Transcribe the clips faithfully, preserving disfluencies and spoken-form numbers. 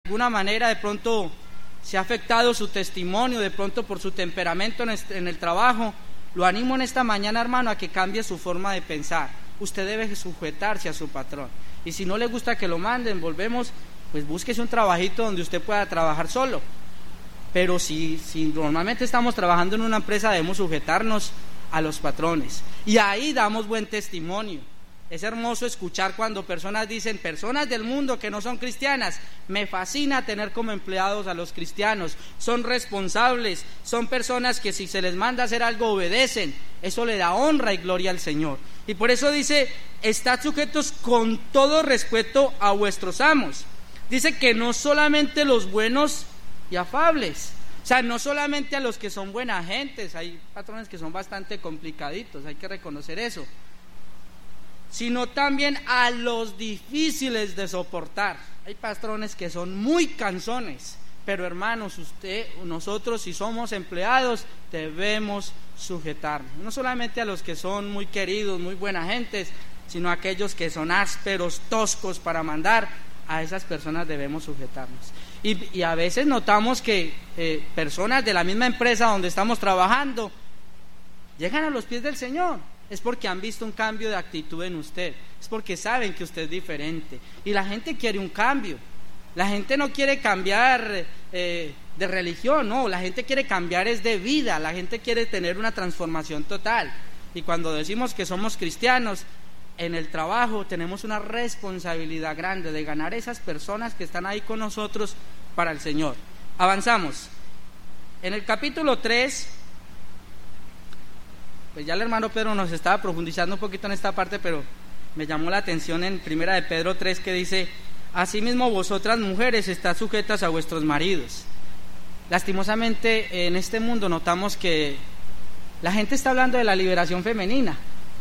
alguna manera de pronto se ha afectado su testimonio, de pronto por su temperamento en, este, en el trabajo, lo animo en esta mañana, hermano, a que cambie su forma de pensar. Usted debe sujetarse a su patrón, y si no le gusta que lo manden, volvemos, pues búsquese un trabajito donde usted pueda trabajar solo. Pero si, si normalmente estamos trabajando en una empresa, debemos sujetarnos a los patrones, y ahí damos buen testimonio. Es hermoso escuchar cuando personas dicen, personas del mundo que no son cristianas, me fascina tener como empleados a los cristianos, son responsables, son personas que si se les manda a hacer algo obedecen, eso le da honra y gloria al Señor. Y por eso dice, estad sujetos con todo respeto a vuestros amos. Dice que no solamente los buenos y afables, o sea, no solamente a los que son buenas gentes, hay patrones que son bastante complicaditos, hay que reconocer eso, sino también a los difíciles de soportar. Hay patrones que son muy cansones, pero hermanos, usted, nosotros si somos empleados debemos sujetarnos, no solamente a los que son muy queridos, muy buenas gentes, sino a aquellos que son ásperos, toscos para mandar. A esas personas debemos sujetarnos. Y, y a veces notamos que eh, personas de la misma empresa donde estamos trabajando llegan a los pies del Señor. Es porque han visto un cambio de actitud en usted, es porque saben que usted es diferente, y la gente quiere un cambio. La gente no quiere cambiar eh, de religión, no, la gente quiere cambiar es de vida, la gente quiere tener una transformación total. Y cuando decimos que somos cristianos, en el trabajo tenemos una responsabilidad grande de ganar esas personas que están ahí con nosotros para el Señor. Avanzamos. En el capítulo tres, pues ya el hermano Pedro nos estaba profundizando un poquito en esta parte, pero me llamó la atención en primera de Pedro tres que dice, asimismo vosotras mujeres estad sujetas a vuestros maridos. Lastimosamente en este mundo notamos que la gente está hablando de la liberación femenina.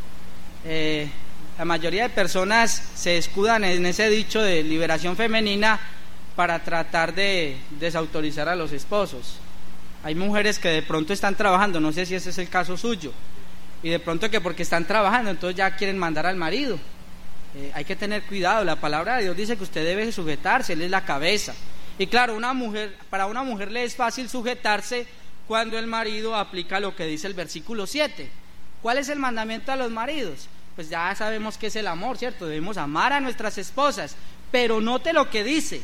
Eh, la mayoría de personas se escudan en ese dicho de liberación femenina para tratar de desautorizar a los esposos. Hay mujeres que de pronto están trabajando, no sé si ese es el caso suyo, y de pronto que porque están trabajando entonces ya quieren mandar al marido. Eh, hay que tener cuidado, la palabra de Dios dice que usted debe sujetarse, él es la cabeza. Y claro, una mujer, para una mujer le es fácil sujetarse cuando el marido aplica lo que dice el versículo siete. ¿Cuál es el mandamiento a los maridos? Pues ya sabemos que es el amor, ¿cierto? Debemos amar a nuestras esposas, pero note lo que dice.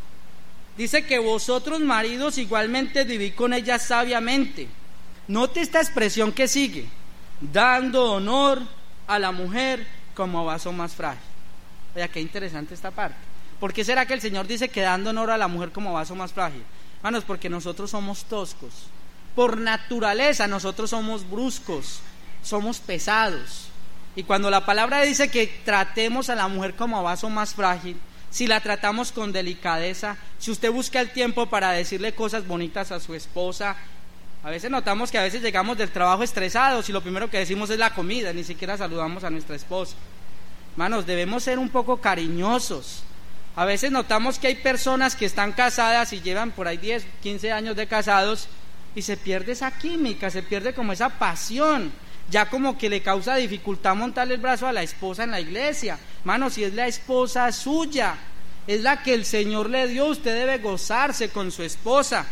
Dice que vosotros maridos igualmente vivid con ellas sabiamente. Note esta expresión que sigue, dando honor a la mujer como vaso más frágil. Oiga, qué interesante esta parte. ¿Por qué será que el Señor dice que dando honor a la mujer como vaso más frágil? Hermanos, porque nosotros somos toscos. Por naturaleza nosotros somos bruscos, somos pesados. Y cuando la palabra dice que tratemos a la mujer como vaso más frágil, si la tratamos con delicadeza, si usted busca el tiempo para decirle cosas bonitas a su esposa, a veces notamos que a veces llegamos del trabajo estresados y lo primero que decimos es la comida, ni siquiera saludamos a nuestra esposa. Hermanos, debemos ser un poco cariñosos. A veces notamos que hay personas que están casadas y llevan por ahí diez, quince años de casados y se pierde esa química, se pierde como esa pasión. Ya como que le causa dificultad montarle el brazo a la esposa en la iglesia. Hermano, si es la esposa suya, es la que el Señor le dio, usted debe gozarse con su esposa.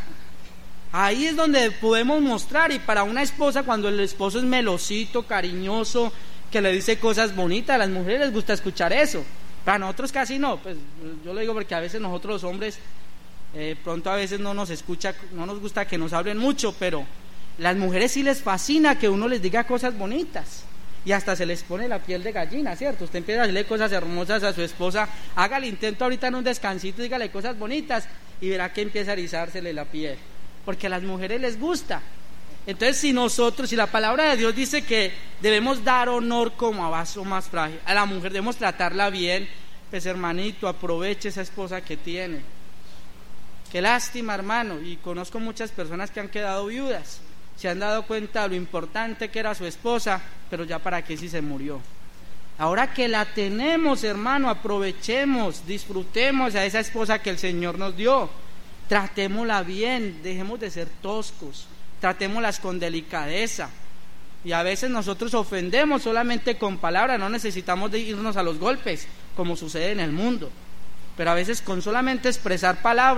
Ahí es donde podemos mostrar. Y para una esposa, cuando el esposo es melosito, cariñoso, que le dice cosas bonitas, a las mujeres les gusta escuchar eso. Para nosotros casi no, pues yo lo digo porque a veces nosotros los hombres eh, pronto a veces no nos escucha, no nos gusta que nos hablen mucho, pero las mujeres sí les fascina que uno les diga cosas bonitas y hasta se les pone la piel de gallina, ¿cierto? Usted empieza a decirle cosas hermosas a su esposa, haga el intento ahorita en un descansito, dígale cosas bonitas y verá que empieza a erizársele la piel, porque a las mujeres les gusta. Entonces, si nosotros, si la palabra de Dios dice que debemos dar honor como a vaso más frágil, a la mujer debemos tratarla bien, pues hermanito, aproveche esa esposa que tiene. Qué lástima, hermano, y conozco muchas personas que han quedado viudas, se han dado cuenta de lo importante que era su esposa, pero ya para qué si se murió. Ahora que la tenemos, hermano, aprovechemos, disfrutemos a esa esposa que el Señor nos dio, tratémosla bien, dejemos de ser toscos, tratémoslas con delicadeza. Y a veces nosotros ofendemos solamente con palabras, no necesitamos de irnos a los golpes, como sucede en el mundo, pero a veces con solamente expresar palabras